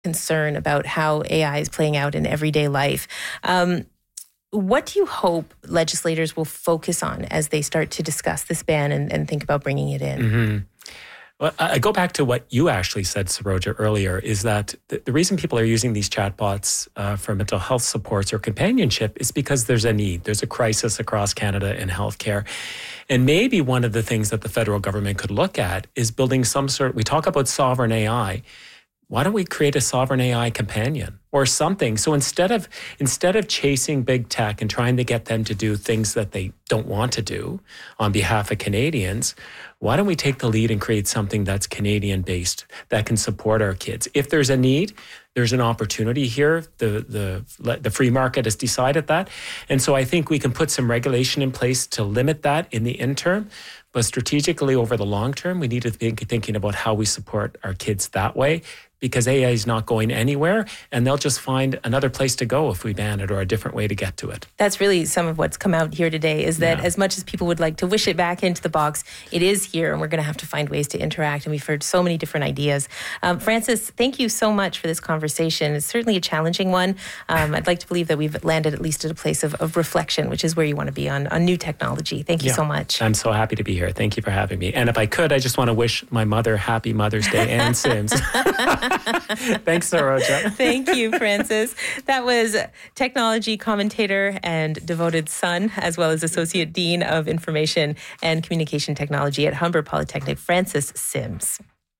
concern about how AI is playing out in everyday life. What do you hope legislators will focus on as they start to discuss this ban and think about bringing it in? Mm-hmm. Well, I go back to what you actually said, Saroja, earlier, is that the reason people are using these chatbots for mental health supports or companionship is because there's a need. There's a crisis across Canada in healthcare. And maybe one of the things that the federal government could look at is building some sort, we talk about sovereign AI. Why don't we create a sovereign AI companion or something? So instead of chasing big tech and trying to get them to do things that they don't want to do on behalf of Canadians, why don't we take the lead and create something that's Canadian-based that can support our kids? If there's a need, there's an opportunity here. The free market has decided that. And so I think we can put some regulation in place to limit that in the interim. But strategically over the long term, we need to be thinking about how we support our kids that way, because AI is not going anywhere and they'll just find another place to go if we ban it or a different way to get to it. That's really some of what's come out here today, is that as much as people would like to wish it back into the box, it is here and we're going to have to find ways to interact. And we've heard so many different ideas. Francis, thank you so much for this conversation. It's certainly a challenging one. I'd like to believe that we've landed at least at a place of reflection, which is where you want to be on new technology. Thank you so much. I'm so happy to be here. Thank you for having me. And if I could, I just want to wish my mother happy Mother's Day and Sims. Thanks, Saroja. Thank you, Francis. That was technology commentator and devoted son, as well as Associate Dean of Information and Communication Technology at Humber Polytechnic, Francis Sims.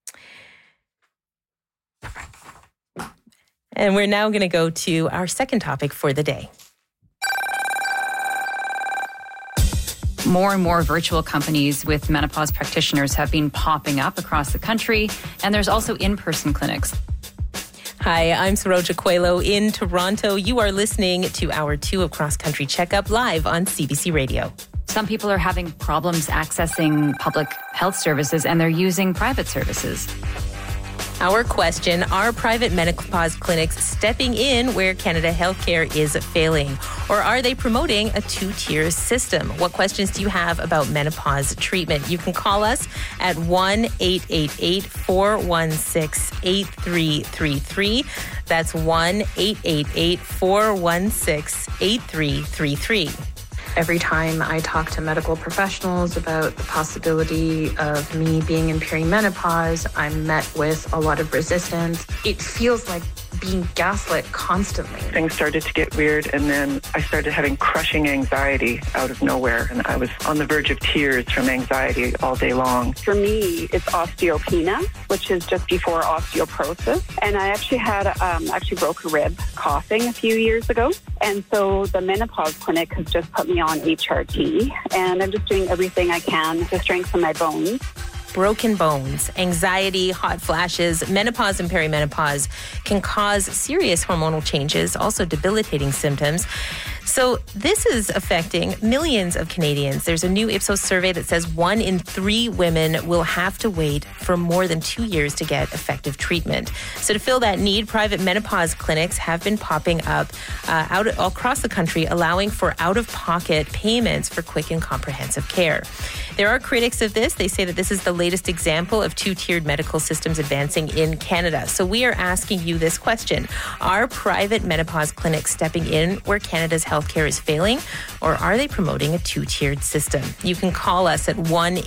And we're now going to go to our second topic for the day. More and more virtual companies with menopause practitioners have been popping up across the country, and there's also in-person clinics. Hi, I'm Saroja Coelho in Toronto. You are listening to Hour 2 of Cross Country Checkup live on CBC Radio. Some people are having problems accessing public health services and they're using private services. Our question, are private menopause clinics stepping in where Canada Healthcare is failing? Or are they promoting a two-tier system? What questions do you have about menopause treatment? You can call us at 1-888-416-8333. That's 1-888-416-8333. Every time I talk to medical professionals about the possibility of me being in perimenopause, I'm met with a lot of resistance. It feels like being gaslit constantly. Things started to get weird, and then I started having crushing anxiety out of nowhere, and I was on the verge of tears from anxiety all day long. For me, it's osteopenia, which is just before osteoporosis, and I actually had broke a rib coughing a few years ago, and so the menopause clinic has just put me on HRT, and I'm just doing everything I can to strengthen my bones. Broken bones, anxiety, hot flashes, menopause and perimenopause can cause serious hormonal changes, also debilitating symptoms. So this is affecting millions of Canadians. There's a new Ipsos survey that says 1 in 3 women will have to wait for more than 2 years to get effective treatment. So to fill that need, private menopause clinics have been popping up out across the country, allowing for out-of-pocket payments for quick and comprehensive care. There are critics of this. They say that this is the latest example of two-tiered medical systems advancing in Canada. So we are asking you this question. Are private menopause clinics stepping in where Canada's healthcare is failing, or are they promoting a two-tiered system? You can call us at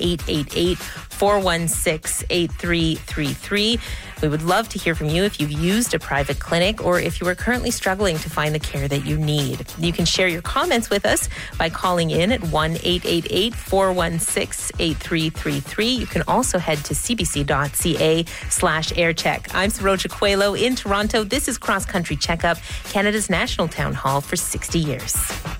1-888-416-8333. We would love to hear from you if you've used a private clinic or if you are currently struggling to find the care that you need. You can share your comments with us by calling in at 1-888-416-8333. You can also head to cbc.ca/aircheck. I'm Saroja Coelho in Toronto. This is Cross Country Checkup, Canada's national town hall for 60 years.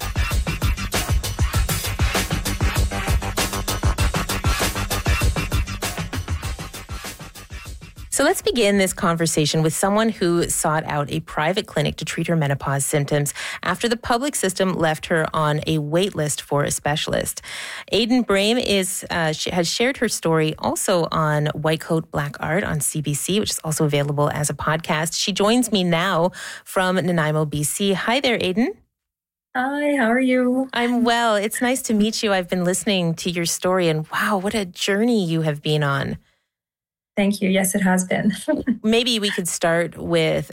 So let's begin this conversation with someone who sought out a private clinic to treat her menopause symptoms after the public system left her on a wait list for a specialist. Aidan Brame has shared her story also on White Coat Black Art on CBC, which is also available as a podcast. She joins me now from Nanaimo, BC. Hi there, Aidan. Hi, how are you? I'm well. It's nice to meet you. I've been listening to your story, and wow, what a journey you have been on. Thank you. Yes, it has been. Maybe we could start with